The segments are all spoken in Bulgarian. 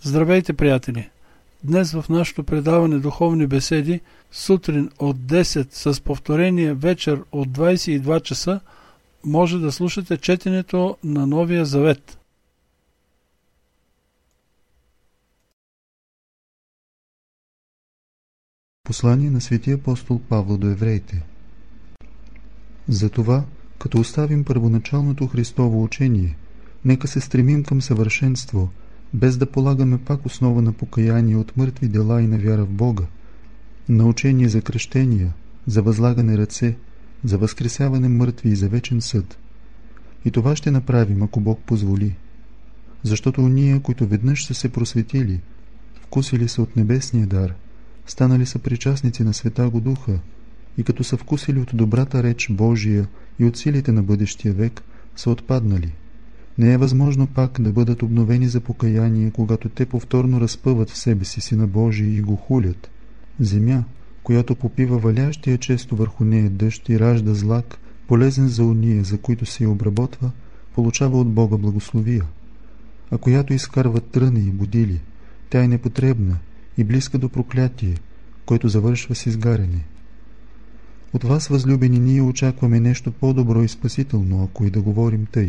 Здравейте, приятели! Днес в нашето предаване Духовни беседи, сутрин от 10 с повторение вечер от 22 часа, може да слушате четенето на Новия Завет. Послание на светия апостол Павла до евреите. Затова, като оставим първоначалното Христово учение, нека се стремим към съвършенство, без да полагаме пак основа на покаяние от мъртви дела и на вяра в Бога, на учение за кръщения, за възлагане ръце, за възкресяване мъртви и за вечен съд. И това ще направим, ако Бог позволи. Защото уния, които веднъж са се просветили, вкусили са от небесния дар, станали са причастници на Святаго Духа и като са вкусили от добрата реч Божия и от силите на бъдещия век, са отпаднали. Не е възможно пак да бъдат обновени за покаяние, когато те повторно разпъват в себе си Сина Божий и го хулят. Земя, която попива валящия често върху нея дъжд и ражда злак, полезен за уния, за които се обработва, получава от Бога благословия. А която изкарва тръни и будили, тя е непотребна и близка до проклятие, което завършва с изгаряне. От вас, възлюбени, ние очакваме нещо по-добро и спасително, ако и да говорим тъй.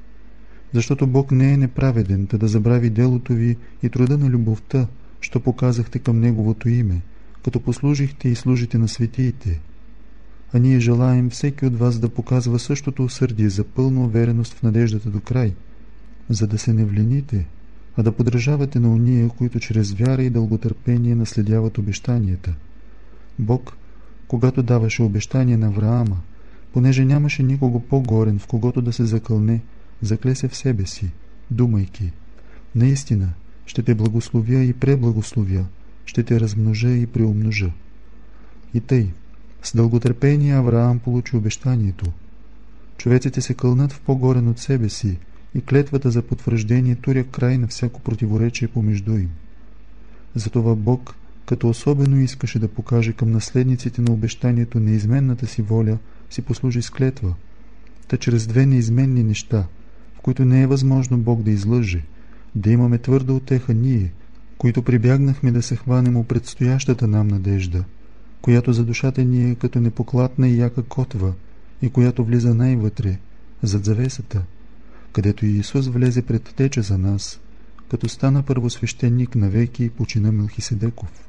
Защото Бог не е неправеден, да забрави делото ви и труда на любовта, що показахте към Неговото име, като послужихте и служите на светиите. А ние желаем всеки от вас да показва същото усърдие за пълна увереност в надеждата до край, за да се не влените, а да подражавате на уния, които чрез вяра и дълготърпение наследяват обещанията. Бог, когато даваше обещание на Авраама, понеже нямаше никого по-горен, в когото да се закълне, закле се в себе си, думайки: наистина ще те благословя и преблагословя, ще те размножа и преумножа. И тъй, с дълготърпение Авраам получи обещанието. Човеците се кълнат в по-горен от себе си и клетвата за потвърждение туря край на всяко противоречие помежду им. Затова Бог, като особено искаше да покаже към наследниците на обещанието неизменната си воля, си послужи с клетва, та чрез две неизменни неща, в които не е възможно Бог да излъже, да имаме твърда утеха ние, които прибягнахме да се хванем у предстоящата нам надежда, която за душата ни е като непоклатна и яка котва и която влиза най-вътре, зад завесата, където Иисус влезе пред теча за нас, като стана първосвещеник навеки и почина Мелхиседеков.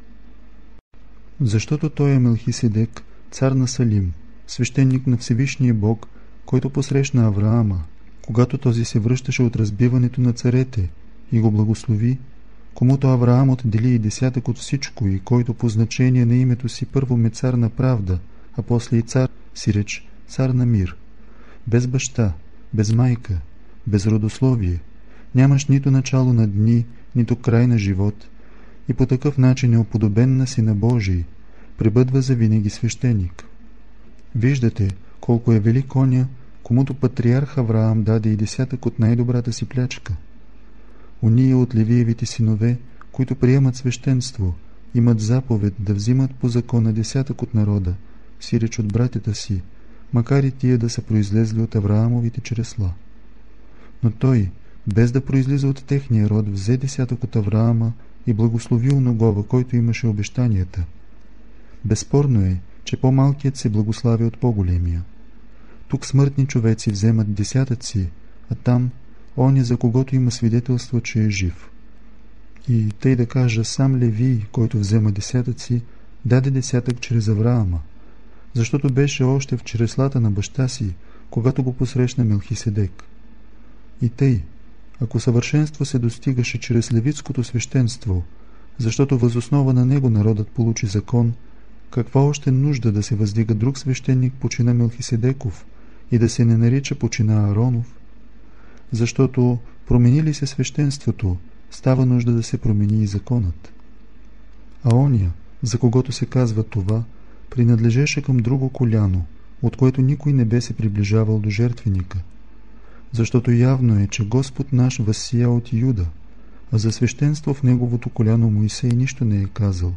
Защото той е Мелхиседек, цар на Салим, свещеник на Всевишния Бог, който посрещна Авраама, когато този се връщаше от разбиването на царете и го благослови, комуто Авраам отдели и десятък от всичко и който по значение на името си първо ме цар на правда, а после и цар, си реч цар на мир. Без баща, без майка, без родословие, нямаш нито начало на дни, нито край на живот и по такъв начин е уподобен на Сина Божий, пребъдва за винаги свещеник. Виждате колко е велик оня, комуто патриарх Авраам даде и десятък от най-добрата си плячка. Уния от Левиевите синове, които приемат свещенство, имат заповед да взимат по закона десятък от народа, сиреч от братята си, макар и тия да са произлезли от Авраамовите чресла. Но той, без да произлиза от техния род, взе десятък от Авраама и благослови оногова, който имаше обещанията. Безспорно е, че по-малкият се благославя от по-големия. Тук смъртни човеци вземат десятъци, а там оня, за когото има свидетелство, че е жив. И тъй да кажа, сам Левий, който взема десятъци, даде десятък чрез Авраама, защото беше още в чреслата на баща си, когато го посрещна Мелхиседек. И тъй, ако съвършенство се достигаше чрез левитското свещенство, защото въз основа на него народът получи закон, каква още нужда да се въздига друг свещеник по чина Мелхиседеков и да се не нарича по чина Ааронов? Защото промени ли се свещенството, става нужда да се промени и законът. А оня, за когото се казва това, принадлежеше към друго коляно, от което никой не бе се приближавал до жертвеника. Защото явно е, че Господ наш възсия от Юда, а за свещенство в неговото коляно Моисей нищо не е казал.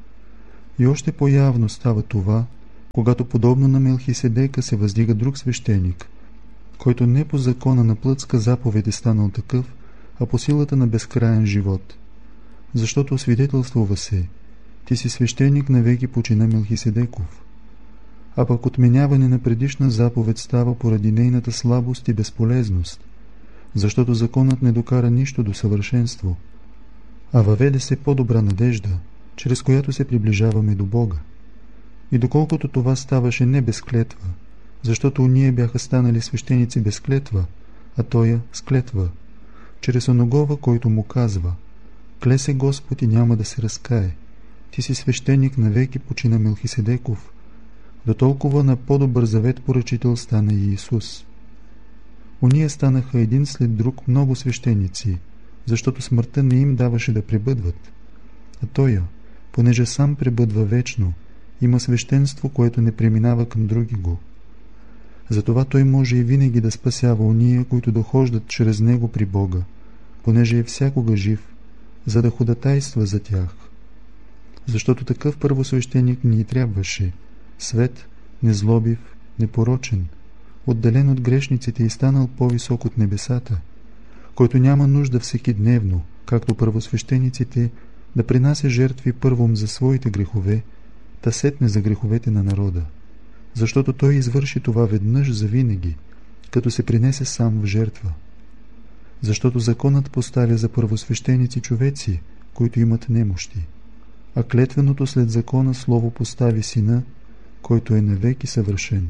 И още по-явно става това, когато подобно на Мелхиседека се въздига друг свещеник, който не по закона на плътска заповед е станал такъв, а по силата на безкраен живот. защото освидетелствува се: ти си свещеник на веки почина Мелхиседеков. А пък отменяване на предишна заповед става поради нейната слабост и безполезност, защото законът не докара нищо до съвършенство, а въведе се по-добра надежда, чрез която се приближаваме до Бога. И доколкото това ставаше не без клетва, защото уния бяха станали свещеници без клетва, а тоя с клетва, чрез оногова, който му казва: кле се Господ и няма да се разкае, ти си свещеник на веки почина Мелхиседеков. До толкова на по-добър завет поръчител стана и Исус. Уния станаха един след друг много свещеници, защото смъртта не им даваше да пребъдват. А тоя, понеже сам пребъдва вечно, има свещенство, което не преминава към други го. Затова той може и винаги да спасява уния, които дохождат чрез него при Бога, понеже е всякога жив, за да ходатайства за тях. Защото такъв първосвещеник ни трябваше: свет, незлобив, непорочен, отделен от грешниците и станал по-висок от небесата, който няма нужда всекидневно, както първосвещениците, да принася жертви първом за своите грехове, та сетне за греховете на народа, защото той извърши това веднъж завинаги, като се принесе сам в жертва. Защото законът поставя за първосвещеници човеци, които имат немощи, а клетвеното след закона слово постави Сина, който е навеки съвършен.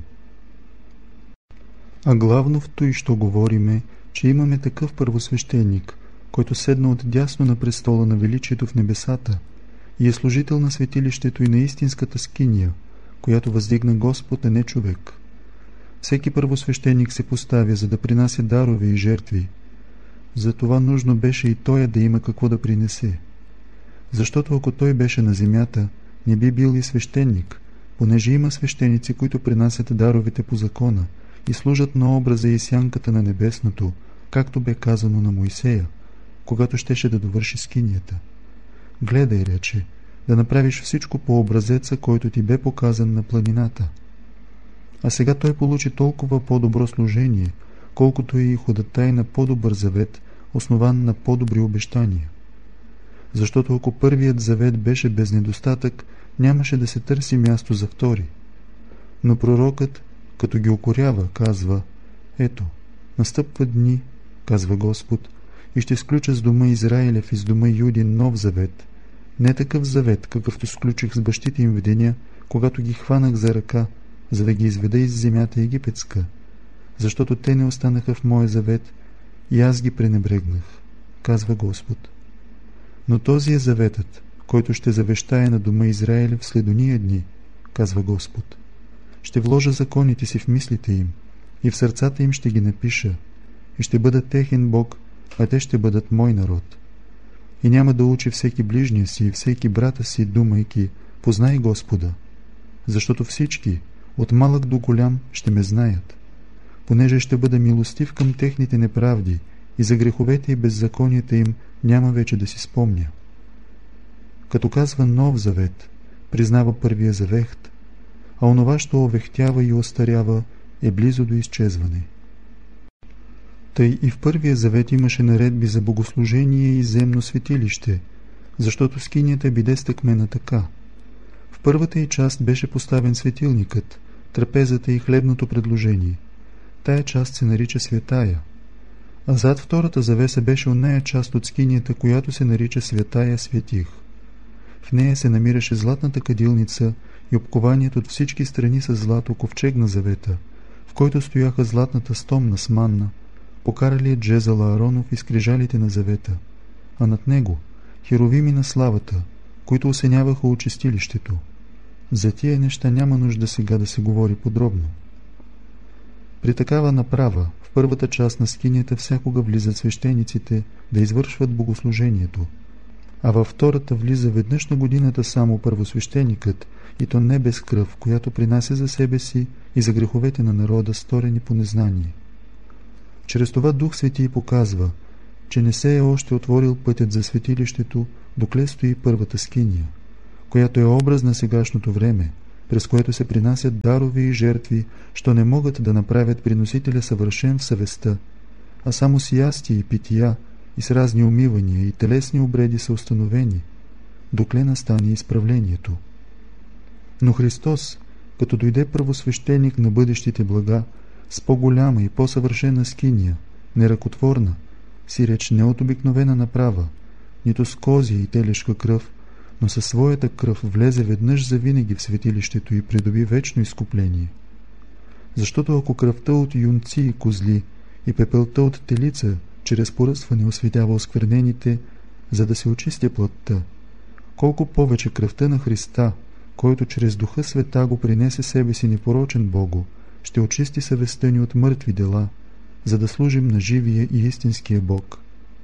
А главно в той, що говориме, че имаме такъв първосвещеник, който седна отдясно на престола на величието в небесата и е служител на светилището и на истинската скиния, която въздигна Господ, а не човек. Всеки първосвещеник се поставя, за да принася дарове и жертви. Затова нужно беше и той да има какво да принесе. Защото ако той беше на земята, не би бил и свещеник, понеже има свещеници, които принасят даровете по закона и служат на образа и сянката на небесното, както бе казано на Моисея, когато щеше да довърши скинията. Гледай, рече, да направиш всичко по образеца, който ти бе показан на планината. А сега той получи толкова по-добро служение, колкото и ходатай на по-добър завет, основан на по-добри обещания. Защото ако първият завет беше без недостатък, нямаше да се търси място за втори. Но пророкът, като ги укорява, казва: ето, настъпват дни, казва Господ, и ще сключа с дома Израилев и с дома Юдин нов завет. Не такъв завет, какъвто сключих с бащите им в деня, когато ги хванах за ръка, за да ги изведа из земята египетска, защото те не останаха в моя завет и аз ги пренебрегнах, казва Господ. Но този е заветът, който ще завещая на дома Израилев след ония дни, казва Господ. Ще вложа законите си в мислите им и в сърцата им ще ги напиша, и ще бъда техен Бог, а те ще бъдат мой народ. И няма да учи всеки ближния си и всеки брата си, думайки: познай Господа, защото всички, от малък до голям, ще ме знаят, понеже ще бъда милостив към техните неправди и за греховете и беззаконията им няма вече да си спомня. Като казва нов завет, признава първия завет, а онова, що овехтява и остарява, е близо до изчезване. Тъй и в първия завет имаше наредби за богослужение и земно светилище, защото скинията биде стъкмена така. В първата й част беше поставен светилникът, трапезата и хлебното предложение. Тая част се нарича светая. А зад втората завеса беше оная част от скинията, която се нарича светая светих. В нея се намираше златната кадилница и обкованият от всички страни с злато ковчег на завета, в който стояха златната стомна с манна, покаралият жезъл Ааронов и скрижалите на завета, а над него херовими на славата, които осеняваха очистилището. За тия неща няма нужда сега да се говори подробно. При такава направа в първата част на скинията всякога влизат свещениците да извършват богослужението, а във втората влиза веднъж на годината само първосвещеникът, и то не без кръв, която принася за себе си и за греховете на народа, сторени по незнание. Чрез това Дух Свети показва, че не се е още отворил пътят за светилището, докле стои първата скиния, която е образ на сегашното време, през което се принасят дарови и жертви, що не могат да направят приносителя съвършен в съвестта, а само с ястия и пития и с разни умивания и телесни обреди са установени, докле настане изправлението. Но Христос, като дойде първосвещеник на бъдещите блага, с по-голяма и по-съвършена скиния, неръкотворна, си реч не от обикновена направа, нито с козия и телешка кръв, но със своята кръв влезе веднъж завинаги в светилището и придоби вечно изкупление. Защото ако кръвта от юнци и козли и пепелта от телица чрез поръсване осветява осквернените, за да се очисти плътта, колко повече кръвта на Христа, който чрез Духа Света го принесе себе си непорочен Богу, ще очисти съвестта ни от мъртви дела, за да служим на живия и истинския Бог.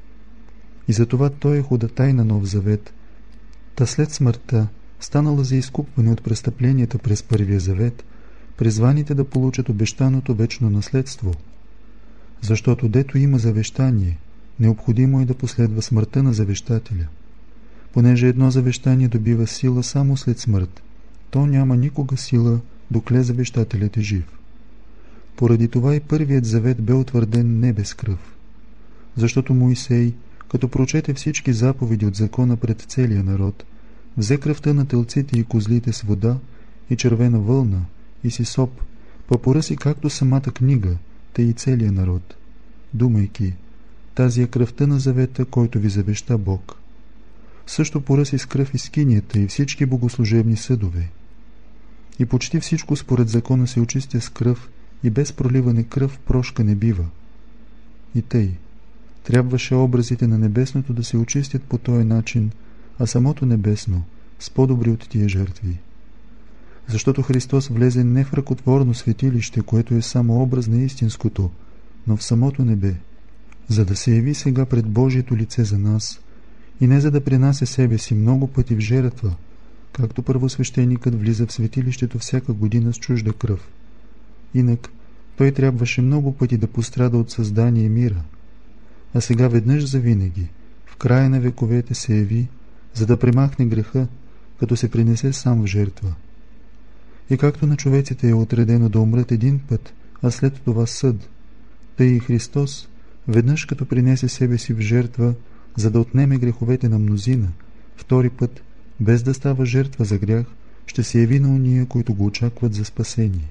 И затова Той е ходатай на Нов Завет, та след смъртта, станала за изкупване от престъпленията през Първия Завет, призваните да получат обещаното вечно наследство. Защото дето има завещание, необходимо е да последва смъртта на завещателя. Понеже едно завещание добива сила само след смърт, то няма никога сила, докле завещателят е жив. Поради това и Първият Завет бе утвърден не без кръв. Защото Моисей, като прочете всички заповеди от закона пред целия народ, взе кръвта на телците и козлите с вода и червена вълна и сисоп, па поръси както самата книга, тъй и целия народ, думайки: тази е кръвта на завета, който ви завеща Бог. Също поръси с кръв и скинията и всички богослужебни съдове. И почти всичко според закона се очистя с кръв, и без проливане кръв прошка не бива. И тъй, трябваше образите на небесното да се очистят по този начин, а самото небесно с по-добри от тия жертви. Защото Христос влезе не в ръкотворно светилище, което е само образ на истинското, но в самото небе, за да се яви сега пред Божието лице за нас, и не за да принася себе си много пъти в жертва, както първосвещеникът влиза в светилището всяка година с чужда кръв. Инак той трябваше много пъти да пострада от създание мира, а сега веднъж завинаги, в края на вековете се яви, за да премахне греха, като се принесе сам в жертва. И както на човеците е отредено да умрат един път, а след това съд, тъй и Христос, веднъж като принесе себе си в жертва, за да отнеме греховете на мнозина, втори път, без да става жертва за грях, ще се яви на уния, които го очакват за спасение.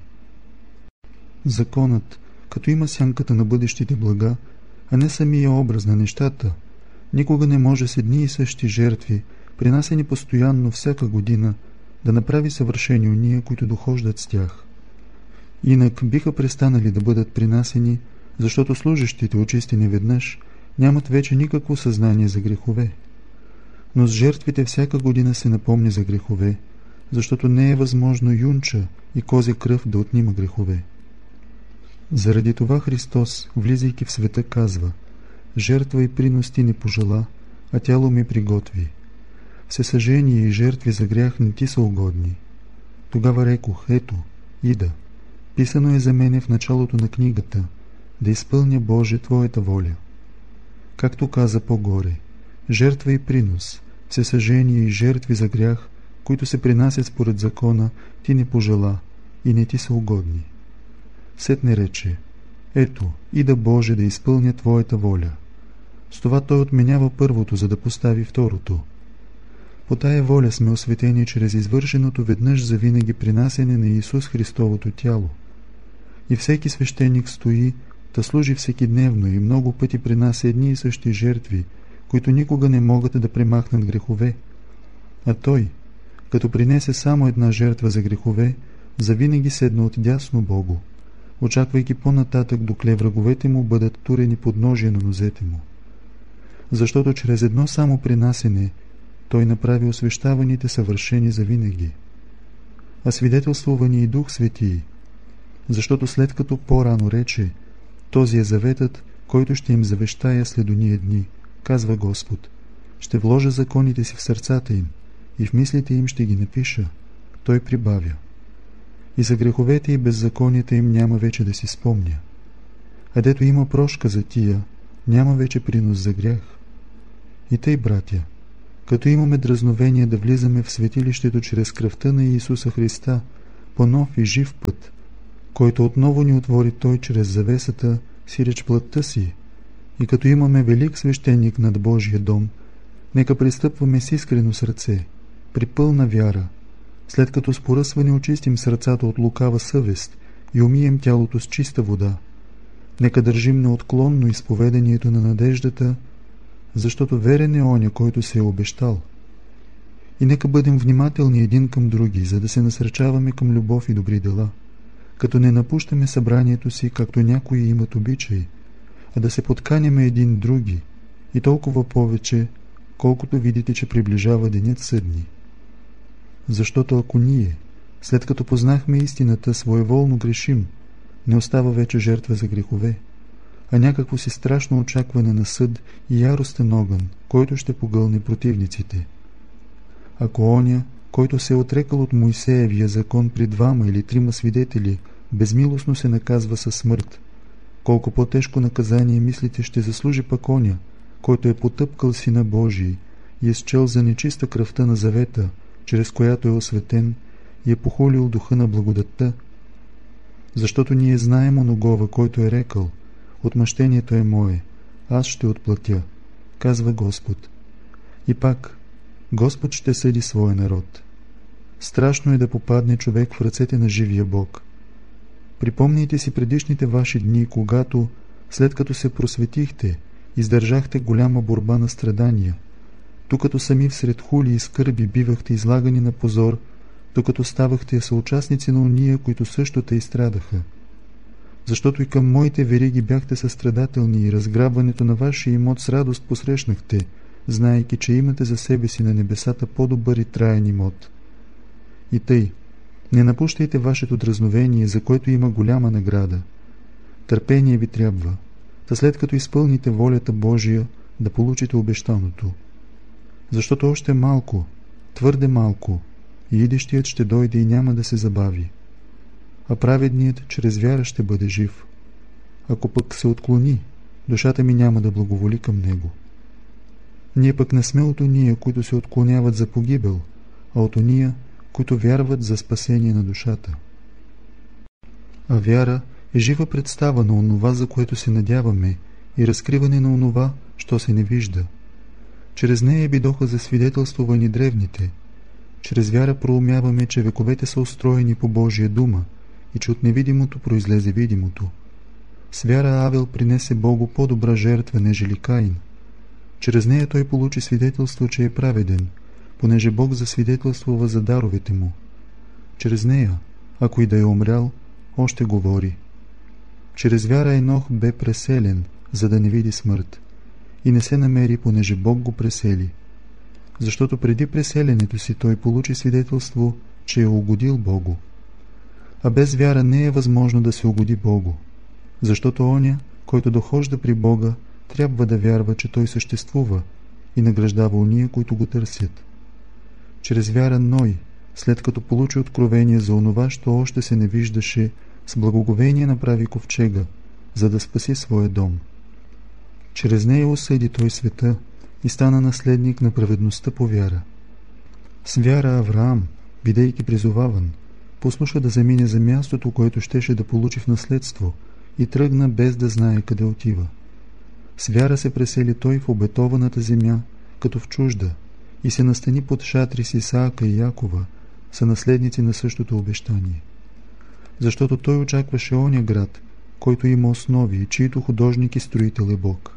Законът, като има сянката на бъдещите блага, а не самия образ на нещата, никога не може с едни и същи жертви, принасени постоянно всяка година, да направи съвършени уния, които дохождат с тях. Инак биха престанали да бъдат принасени, защото служещите, очистени веднъж, нямат вече никакво съзнание за грехове. Но с жертвите всяка година се напомни за грехове, защото не е възможно юнча и козя кръв да отнима грехове. Заради това Христос, влизайки в света, казва: жертва и принос ти не пожела, а тяло ми приготви. Всесъжение и жертви за грях не ти са угодни. Тогава рекох: ето, ида. Писано е за мене в началото на книгата, да изпълня, Боже, Твоята воля. Както каза по-горе, жертва и принос, всесъжение и жертви за грях, които се принасят според закона, ти не пожела и не ти са угодни. Сетне рече: ето, ида, Боже, да изпълня Твоята воля. С това той отменява първото, за да постави второто. По тая воля сме осветени чрез извършеното веднъж завинаги принасене на Исус Христовото тяло. И всеки свещеник стои да служи всекидневно и много пъти принася едни и същи жертви, които никога не могат да премахнат грехове. А той, като принесе само една жертва за грехове, завинаги седна отдясно Богу, очаквайки по-нататък, докле враговете му бъдат турени под ножие на нозете му. Защото чрез едно само принасене той направи освещаваните съвършени завинаги. А свидетелствува ни и Дух Светий, защото след като по-рано рече: този е заветът, който ще им завещая след ония дни, казва Господ, ще вложа законите си в сърцата им и в мислите им ще ги напиша. Той прибавя: и за греховете и беззаконията им няма вече да си спомня. А дето има прошка за тия, няма вече принос за грях. И тъй, братя, като имаме дразновение да влизаме в светилището чрез кръвта на Иисуса Христа по нов и жив път, който отново ни отвори Той чрез завесата, сиреч плътта си, И като имаме велик свещеник над Божия дом, нека пристъпваме с искрено сърце, при пълна вяра, след като с поръсване очистим сърцата от лукава съвест и умием тялото с чиста вода. Нека държим неотклонно изповеданието на надеждата, защото верен е оня, който се е обещал. И нека бъдем внимателни един към други, за да се насречаваме към любов и добри дела, като не напущаме събранието си, както някои имат обичай, а да се подканяме един други, и толкова повече, колкото видите, че приближава денят съдни. Защото ако ние, след като познахме истината, своеволно грешим, не остава вече жертва за грехове, а някакво си страшно очакване на съд и яростен огън, който ще погълне противниците. Ако оня, който се е отрекал от Моисеевия закон при 2 или 3 свидетели, безмилостно се наказва със смърт, колко по-тежко наказание мислите ще заслужи пък оня, който е потъпкал Сина Божий и е счел за нечиста кръвта на завета, чрез която е осветен и е похулил духа на благодатта. Защото ние знаем оногова, който е рекал: отмъщението е мое, аз ще отплатя, казва Господ. И пак, Господ ще съди своя народ. Страшно е да попадне човек в ръцете на живия Бог. Припомнийте си предишните ваши дни, когато, след като се просветихте, издържахте голяма борба на страдания, ту като сами всред хули и скърби бивахте излагани на позор, докато ставахте съучастници на уния, които също те изстрадаха. Защото и към моите вериги бяхте състрадателни и разграбването на вашия имот с радост посрещнахте, знаейки, че имате за себе си на небесата по-добър и траен имот. И тъй, не напущайте вашето дразновение, за което има голяма награда. Търпение ви трябва, та след като изпълните волята Божия, да получите обещаното. Защото още малко, твърде малко, и идещият ще дойде и няма да се забави. А праведният чрез вяра ще бъде жив. Ако пък се отклони, душата ми няма да благоволи към него. Ние пък не сме от ония, които се отклоняват за погибел, а от ония, които вярват за спасение на душата. А вяра е жива представа на онова, за което се надяваме, и разкриване на онова, що се не вижда. Чрез нея бидоха засвидетелствувани древните. Чрез вяра проумяваме, че вековете са устроени по Божия дума и че от невидимото произлезе видимото. С вяра Авел принесе Богу по-добра жертва, нежели Каин. Чрез нея той получи свидетелство, че е праведен, понеже Бог засвидетелствува за даровете му. Чрез нея, ако и да е умрял, още говори. Чрез вяра Енох бе преселен, за да не види смърт, и не се намери, понеже Бог го пресели. Защото преди преселенето си той получи свидетелство, че е угодил Богу. А без вяра не е възможно да се угоди Богу, защото оня, който дохожда при Бога, трябва да вярва, че той съществува и награждава ония, които го търсят. Чрез вяра Ной, след като получи откровение за онова, що още се не виждаше, с благоговение направи ковчега, за да спаси своя дом. Чрез нея осъди той света и стана наследник на праведността по вяра. С вяра Авраам, бидейки призоваван, послуша да замине за мястото, което щеше да получи в наследство, и тръгна без да знае къде отива. С вяра се пресели той в обетованата земя, като в чужда, и се настани под шатри с Исаака и Якова, са наследници на същото обещание. Защото той очакваше оня град, който има основи и чието художник и строител е Бог.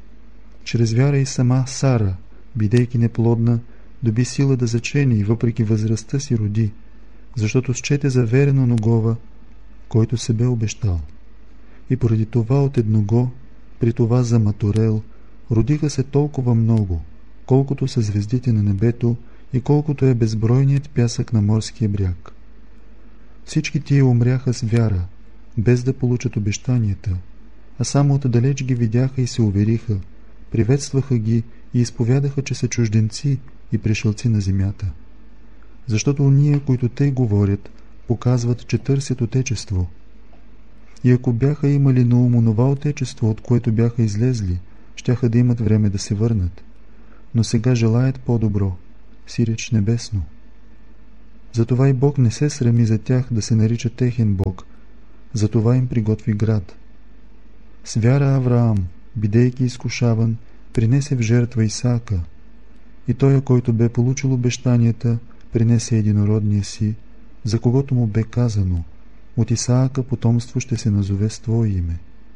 Чрез вяра и сама Сара, бидейки неплодна, доби сила да зачене и въпреки възрастта си роди, защото счете за верен оногова, който се бе обещал. И поради това от едного, при това за Матурел, родиха се толкова много, колкото са звездите на небето и колкото е безбройният пясък на морския бряг. Всички тия умряха с вяра, без да получат обещанията, а само отдалеч ги видяха и се увериха, приветстваха ги и изповядаха, че са чужденци и пришълци на земята. Защото уния, които те говорят, показват, че търсят отечество. И ако бяха имали на ум онова отечество, от което бяха излезли, щяха да имат време да се върнат. Но сега желаят по-добро, сиреч небесно. Затова и Бог не се срами за тях да се нарича техен Бог, затова им приготви град. С вяра Авраам, бидейки изкушаван, принесе в жертва Исаака. И той, който бе получил обещанията, принесе единородния си, за когото му бе казано: от Исаака потомство ще се назове с твое име.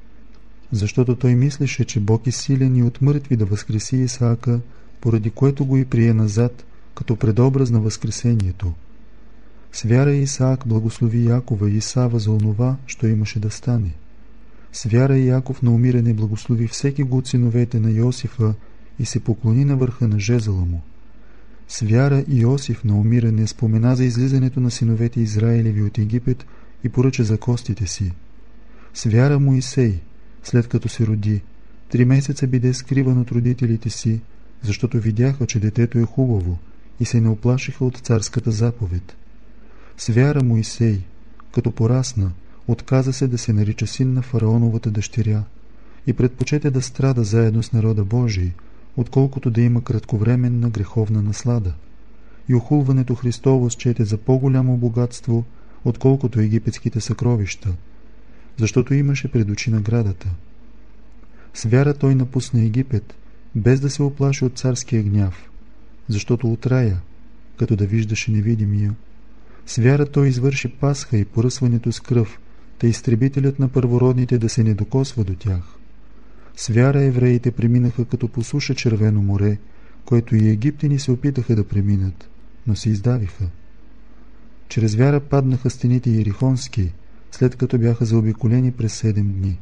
Защото той мислеше, че Бог е силен и от мъртви да възкреси Исаака, поради което го и прие назад, като предобраз на възкресението. С вяра Исаак благослови Якова и Исава за онова, що имаше да стане. С вяра Яков на умиране благослови всеки го от синовете на Йосифа и се поклони на върха на жезъла му. С вяра Йосиф на умиране спомена за излизането на синовете Израилеви от Египет и поръча за костите си. С вяра Моисей, след като се роди, 3 месеца биде скриван от родителите си, защото видяха, че детето е хубаво и се не оплашиха от царската заповед. С вяра Моисей, като порасна, отказа се да се нарича син на фараоновата дъщеря и предпочете да страда заедно с народа Божий, отколкото да има кратковременна греховна наслада. И охулването Христово счете за по-голямо богатство, отколкото египетските съкровища, защото имаше пред очи наградата. С вяра той напусна Египет, без да се оплаши от царския гняв, защото от рая, като да виждаше невидимия. С вяра той извърши Пасха и поръсването с кръв, та изтребителят на първородните да се не докосва до тях. С вяра евреите преминаха като по суша Червено море, което и египтяни се опитаха да преминат, но се издавиха. Чрез вяра паднаха стените Ерихонски, след като бяха заобиколени през 7 дни.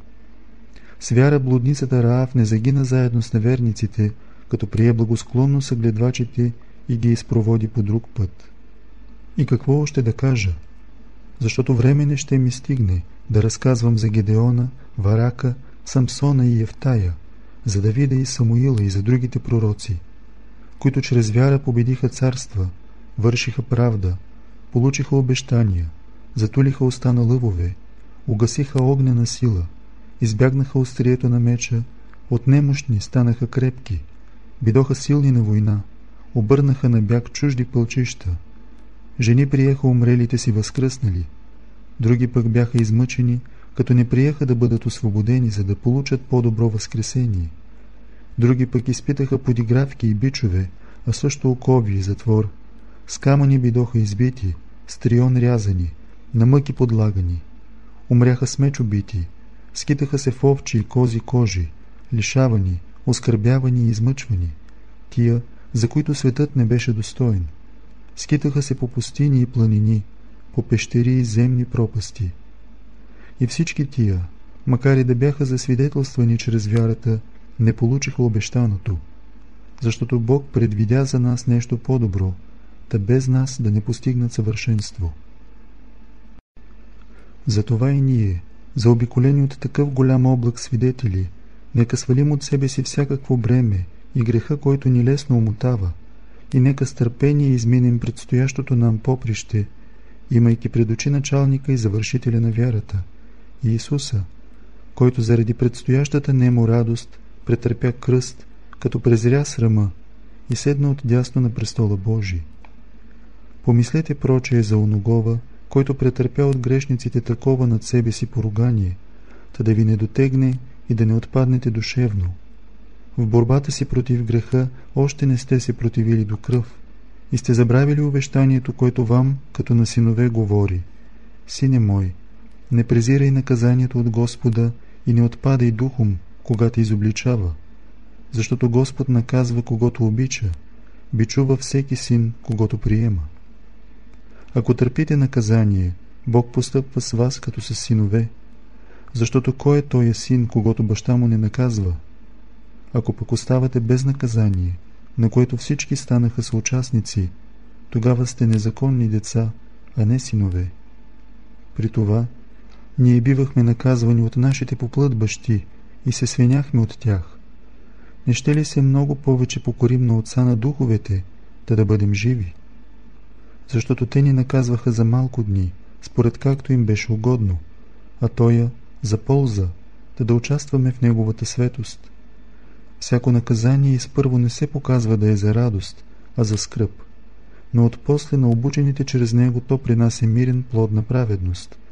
С вяра блудницата Раав не загина заедно с неверниците, като прие благосклонно съгледвачите и ги изпроводи по друг път. И какво още да кажа? Защото време не ще ми стигне да разказвам за Гедеона, Варака, Самсона и Евтая, за Давида и Самуила и за другите пророци, които чрез вяра победиха царства, вършиха правда, получиха обещания, затулиха уста на лъвове, угасиха огнена сила, избягнаха острието на меча, от немощни станаха крепки, бидоха силни на война, обърнаха на бяг чужди пълчища. Жени приеха умрелите си възкръснали, други пък бяха измъчени, като не приеха да бъдат освободени, за да получат по-добро възкресение. Други пък изпитаха подигравки и бичове, а също окови и затвор. С камъни бидоха избити, с трион рязани, на мъки подлагани. Умряха с меч убити, скитаха се в овчи и кози кожи, лишавани, оскърбявани и измъчвани, тия, за които светът не беше достоен. Скитаха се по пустини и планини, по пещери и земни пропасти. И всички тия, макар и да бяха засвидетелствани чрез вярата, не получиха обещаното, защото Бог предвидя за нас нещо по-добро, та без нас да не постигнат съвършенство. Затова и ние, заобиколени от такъв голям облак свидетели, нека свалим от себе си всякакво бреме и греха, който ни лесно умотава, и нека с търпение изминем предстоящото нам поприще, имайки пред очи началника и завършителя на вярата, Иисуса, който заради предстоящата нему радост претърпя кръст, като презря срама и седна отдясно на престола Божий. Помислете прочее за оногова, който претърпя от грешниците такова над себе си поругание, та да ви не дотегне и да не отпаднете душевно. В борбата си против греха още не сте се противили до кръв и сте забравили увещанието, което вам, като на синове, говори: Сине мой, не презирай наказанието от Господа и не отпадай духом, когато изобличава, защото Господ наказва когото обича, бичува всеки син, когото приема. Ако търпите наказание, Бог постъпва с вас като с синове, защото кой е тоя син, когото баща му не наказва? Ако пък оставате без наказание, на което всички станаха съучастници, тогава сте незаконни деца, а не синове. При това, ние бивахме наказвани от нашите по плът бащи и се свиняхме от тях. Не ще ли се много повече покорим на Отца на духовете, да бъдем живи? Защото те ни наказваха за малко дни, според както им беше угодно, а Тоя за полза, да участваме в Неговата светост. Всяко наказание изпърво не се показва да е за радост, а за скръб, но отпосле на обучените чрез него то принася мирен плод на праведност.